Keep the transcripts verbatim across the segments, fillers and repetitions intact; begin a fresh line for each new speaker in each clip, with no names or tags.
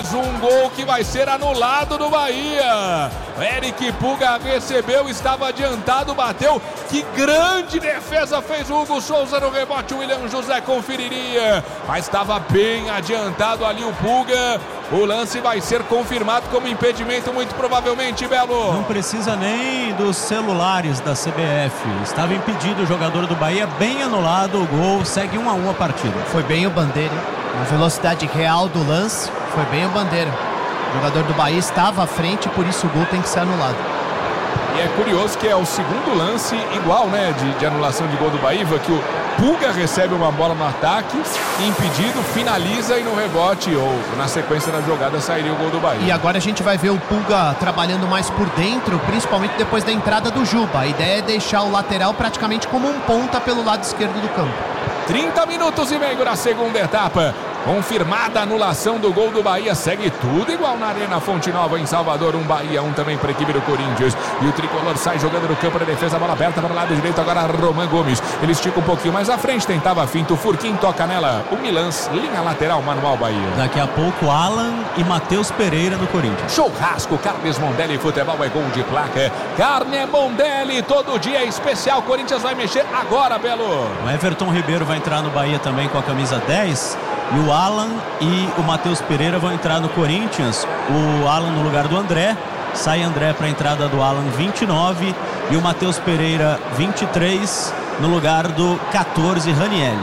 mais um gol que vai ser anulado no Bahia. Eric Pulga recebeu, estava adiantado, bateu. Que grande defesa fez o Hugo Souza no rebote. O William José conferiria, mas estava bem adiantado ali o Pulga. O lance vai ser confirmado como impedimento, muito provavelmente, Belo.
Não precisa nem dos celulares da C B F. Estava impedido o jogador do Bahia, bem anulado o gol, segue um a um a partida.
Foi bem o Bandeira, a velocidade real do lance, foi bem o Bandeira. O jogador do Bahia estava à frente, por isso o gol tem que ser anulado.
E é curioso que é o segundo lance igual, né, de, de anulação de gol do Bahia, que o Pulga recebe uma bola no ataque, impedido, finaliza e no rebote ou na sequência da jogada sairia o gol do Bahia.
E agora a gente vai ver o Pulga trabalhando mais por dentro, principalmente depois da entrada do Juba. A ideia é deixar o lateral praticamente como um ponta pelo lado esquerdo do campo.
trinta minutos e meio na segunda etapa. Confirmada a anulação do gol do Bahia. Segue tudo igual na Arena Fonte Nova em Salvador. Um Bahia, um também para a equipe do Corinthians. E o tricolor sai jogando no campo da defesa. A bola aberta para o lado direito. Agora Roman Gomes. Ele estica um pouquinho mais à frente. Tentava a finta. O Furquim toca nela. O Milans, linha lateral, manual Bahia.
Daqui a pouco Alan e Matheus Pereira no Corinthians.
Churrasco, Carnes Mondelli. Futebol é gol de placa. Carne Mondelli. Todo dia é especial. Corinthians vai mexer agora, Belo.
O Everton Ribeiro vai entrar no Bahia também com a camisa dez. E o Alan e o Matheus Pereira vão entrar no Corinthians. O Alan no lugar do André. Sai André para a entrada do Alan, vinte e nove. E o Matheus Pereira, vinte e três, no lugar do quatorze, Ranielli.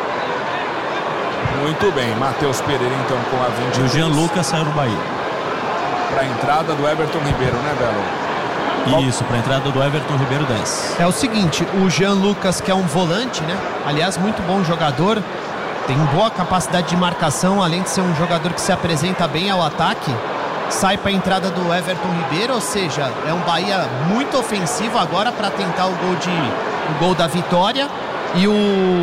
Muito bem, Matheus Pereira então com a vinte e três.
E o Jean Lucas saiu no Bahia.
Para a entrada do Everton Ribeiro, né, Belo?
Isso, para a entrada do Everton Ribeiro, dez.
É o seguinte, o Jean Lucas, que é um volante, né? Aliás, muito bom jogador. Tem boa capacidade de marcação, além de ser um jogador que se apresenta bem ao ataque. Sai para a entrada do Everton Ribeiro, ou seja, é um Bahia muito ofensivo agora para tentar o gol, de, o gol da vitória. E, o,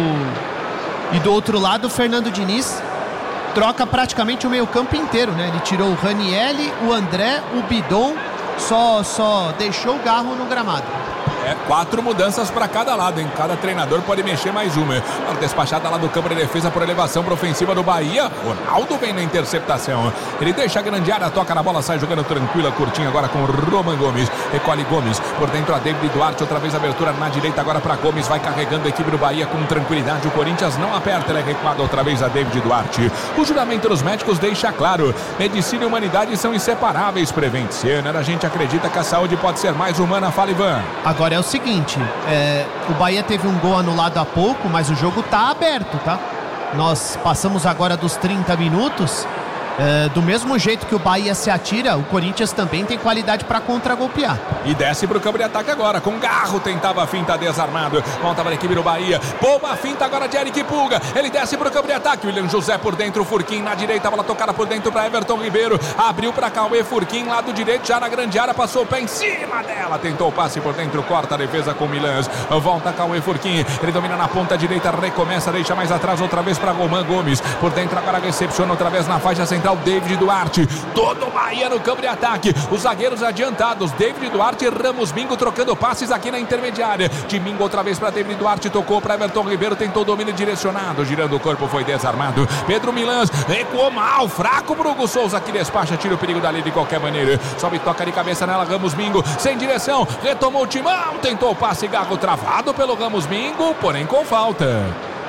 e do outro lado, o Fernando Diniz troca praticamente o meio-campo inteiro, né? Ele tirou o Ranielli, o André, o Bidon, só, só deixou o Garro no gramado.
É, quatro mudanças para cada lado, hein? Cada treinador pode mexer mais uma. A despachada lá do campo de defesa por elevação para ofensiva do Bahia. Ronaldo vem na interceptação. Ele deixa a grande área, toca na bola, sai jogando tranquila, curtinho agora com Roman Gomes. Recolhe Gomes, por dentro a David Duarte, outra vez abertura na direita agora para Gomes. Vai carregando a equipe do Bahia com tranquilidade. O Corinthians não aperta, ele é recuado outra vez a David Duarte. O juramento dos médicos deixa claro: medicina e humanidade são inseparáveis. Prevent Sênior, a gente acredita que a saúde pode ser mais humana. Fala, Ivan.
Agora é o seguinte, é, o Bahia teve um gol anulado há pouco, mas o jogo tá aberto, tá? Nós passamos agora dos trinta minutos. É, do mesmo jeito que o Bahia se atira, o Corinthians também tem qualidade para contra-golpear.
E desce para o campo de ataque agora, com Garro, tentava a finta, desarmado. Volta para a equipe do Bahia, boa a finta agora de Eric Pulga. Ele desce para o campo de ataque, William José por dentro, Furquim na direita, a bola tocada por dentro para Everton Ribeiro. Abriu para Cauê, Furquim, lado direito, já na grande área, passou o pé em cima dela. Tentou o passe por dentro, corta a defesa com Milans. Volta Cauê, Furquim, ele domina na ponta direita, recomeça, deixa mais atrás, outra vez para Roman Gomes. Por dentro agora recepciona outra vez na faixa central, David Duarte. Todo o Bahia no campo de ataque. Os zagueiros adiantados, David Duarte e Ramos Mingo trocando passes aqui na intermediária. De Mingo outra vez para David Duarte, tocou para Everton Ribeiro, tentou domínio direcionado, girando o corpo, foi desarmado. Pedro Milans recuou mal, fraco pro Hugo Souza, que despacha, tira o perigo dali de qualquer maneira. Sobe, toca de cabeça nela, Ramos Mingo, sem direção, retomou o timão, tentou o passe, Garro travado pelo Ramos Mingo, porém com falta.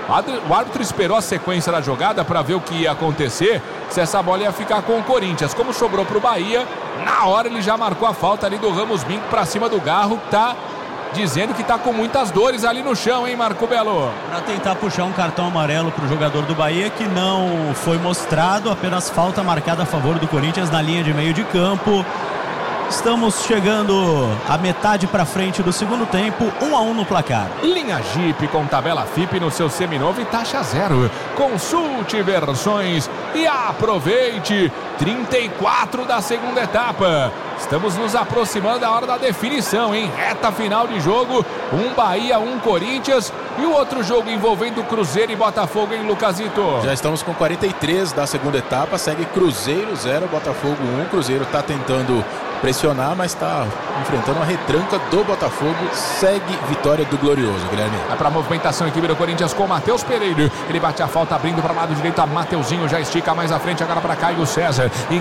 O árbitro esperou a sequência da jogada para ver o que ia acontecer, se essa bola ia ficar com o Corinthians. Como sobrou para o Bahia, na hora ele já marcou a falta ali do Ramos Mingo para cima do Garro, que tá dizendo que tá com muitas dores ali no chão, hein, Marco Belo?
Para tentar puxar um cartão amarelo para o jogador do Bahia, que não foi mostrado, apenas falta marcada a favor do Corinthians na linha de meio de campo. Estamos chegando a metade para frente do segundo tempo, um a um no placar.
Linha Jeep com tabela F I P no seu seminovo e taxa zero. Consulte versões e aproveite. trinta e quatro da segunda etapa. Estamos nos aproximando da hora da definição, hein? Reta final de jogo. Um Bahia, um Corinthians. E o outro jogo envolvendo Cruzeiro e Botafogo, hein, Lucasito?
Já estamos com quarenta e três da segunda etapa. Segue Cruzeiro zero, Botafogo um. Cruzeiro está tentando pressionar, mas está enfrentando uma retranca do Botafogo. Segue vitória do Glorioso, Guilherme.
Vai para a movimentação a equipe do Corinthians com Matheus Pereira. Ele bate a falta, abrindo para o lado direito a Mateuzinho. Já estica mais à frente agora para Caio César.